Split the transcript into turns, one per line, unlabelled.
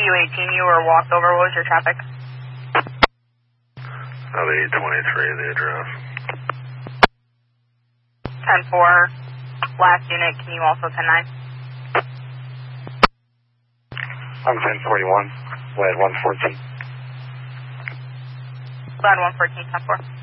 218, you were walked over. What was your traffic?
The 823, the address.
10-4, last unit, can you also 10-9?
I'm 1041, lead 114.
Lead 114, 10-4.